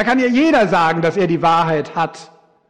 Da kann ja jeder sagen, dass er die Wahrheit hat.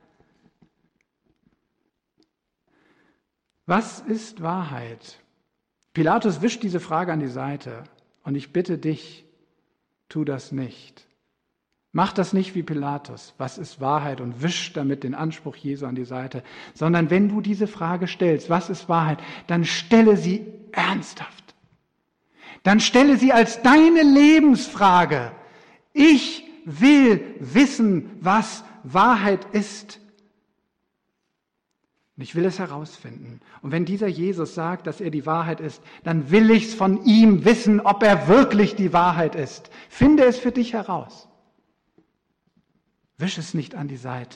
Was ist Wahrheit? Pilatus wischt diese Frage an die Seite. Und ich bitte dich, tu das nicht. Mach das nicht wie Pilatus. Was ist Wahrheit? Und wisch damit den Anspruch Jesu an die Seite. Sondern wenn du diese Frage stellst, was ist Wahrheit, dann stelle sie ernsthaft. Dann stelle sie als deine Lebensfrage. Ich will wissen, was Wahrheit ist. Und ich will es herausfinden. Und wenn dieser Jesus sagt, dass er die Wahrheit ist, dann will ich es von ihm wissen, ob er wirklich die Wahrheit ist. Finde es für dich heraus. Wisch es nicht an die Seite.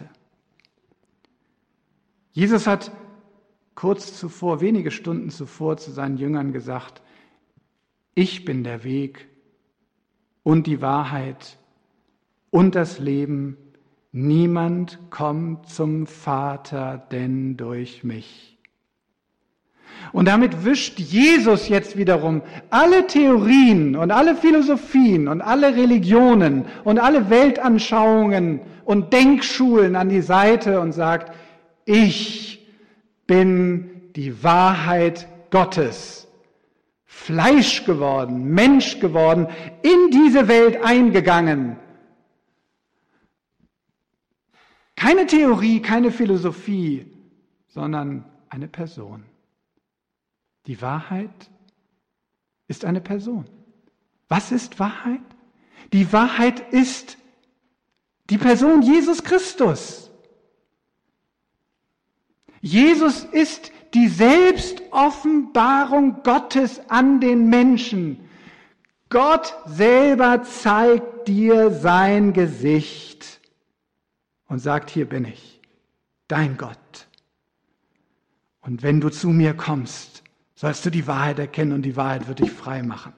Jesus hat kurz zuvor, wenige Stunden zuvor zu seinen Jüngern gesagt, ich bin der Weg und die Wahrheit und das Leben. Niemand kommt zum Vater denn durch mich. Und damit wischt Jesus jetzt wiederum alle Theorien und alle Philosophien und alle Religionen und alle Weltanschauungen und Denkschulen an die Seite und sagt, ich bin die Wahrheit Gottes, Fleisch geworden, Mensch geworden, in diese Welt eingegangen. Keine Theorie, keine Philosophie, sondern eine Person. Die Wahrheit ist eine Person. Was ist Wahrheit? Die Wahrheit ist die Person Jesus Christus. Jesus ist die Selbstoffenbarung Gottes an den Menschen. Gott selber zeigt dir sein Gesicht und sagt, hier bin ich, dein Gott. Und wenn du zu mir kommst, sollst du die Wahrheit erkennen und die Wahrheit wird dich frei machen.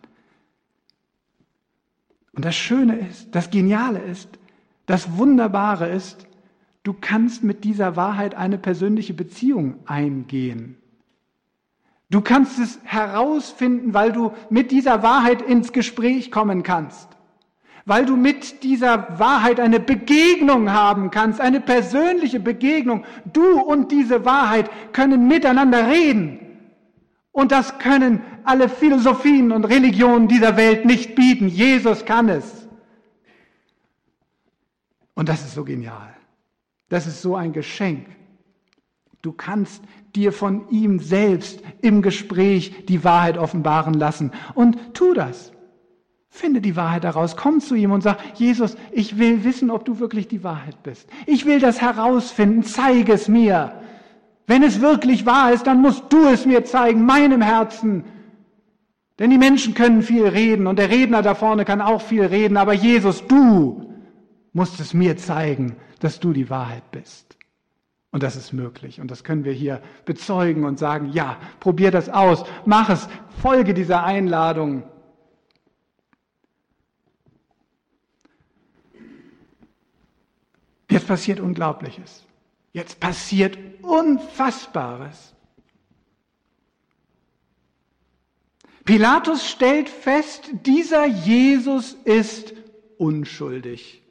Und das Schöne ist, das Geniale ist, das Wunderbare ist, du kannst mit dieser Wahrheit eine persönliche Beziehung eingehen. Du kannst es herausfinden, weil du mit dieser Wahrheit ins Gespräch kommen kannst. Weil du mit dieser Wahrheit eine Begegnung haben kannst, eine persönliche Begegnung. Du und diese Wahrheit können miteinander reden. Und das können alle Philosophien und Religionen dieser Welt nicht bieten. Jesus kann es. Und das ist so genial. Das ist so ein Geschenk. Du kannst dir von ihm selbst im Gespräch die Wahrheit offenbaren lassen. Und tu das. Finde die Wahrheit heraus. Komm zu ihm und sag, Jesus, ich will wissen, ob du wirklich die Wahrheit bist. Ich will das herausfinden. Zeige es mir. Wenn es wirklich wahr ist, dann musst du es mir zeigen, meinem Herzen. Denn die Menschen können viel reden und der Redner da vorne kann auch viel reden. Aber Jesus, du musst es mir zeigen, dass du die Wahrheit bist. Und das ist möglich. Und das können wir hier bezeugen und sagen, ja, probier das aus, mach es, folge dieser Einladung. Jetzt passiert Unglaubliches. Jetzt passiert Unfassbares. Pilatus stellt fest, dieser Jesus ist unschuldig.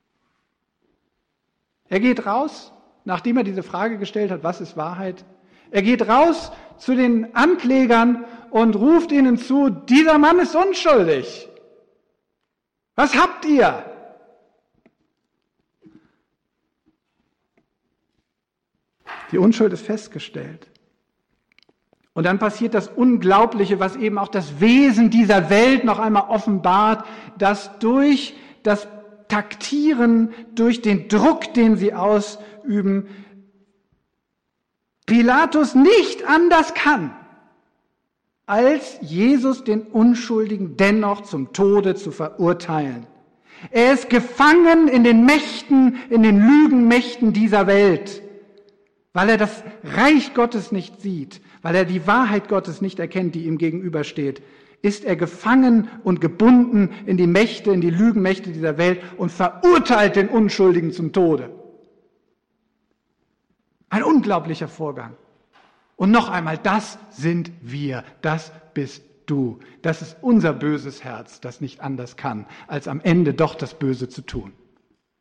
Er geht raus, nachdem er diese Frage gestellt hat, was ist Wahrheit? Er geht raus zu den Anklägern und ruft ihnen zu, dieser Mann ist unschuldig. Was habt ihr? Die Unschuld ist festgestellt. Und dann passiert das Unglaubliche, was eben auch das Wesen dieser Welt noch einmal offenbart, dass durch das Taktieren, durch den Druck, den sie ausüben, Pilatus nicht anders kann, als Jesus den Unschuldigen dennoch zum Tode zu verurteilen. Er ist gefangen in den Mächten, in den Lügenmächten dieser Welt, weil er das Reich Gottes nicht sieht, weil er die Wahrheit Gottes nicht erkennt, die ihm gegenübersteht, ist er gefangen und gebunden in die Mächte, in die Lügenmächte dieser Welt und verurteilt den Unschuldigen zum Tode. Ein unglaublicher Vorgang. Und noch einmal, das sind wir, das bist du. Das ist unser böses Herz, das nicht anders kann, als am Ende doch das Böse zu tun.